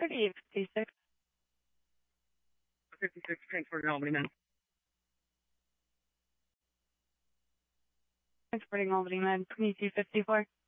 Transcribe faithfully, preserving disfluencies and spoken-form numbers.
thirty-eight fifty-six. fifty-six, transporting Albany, man. Transporting Albany, man. twenty-two fifty-four.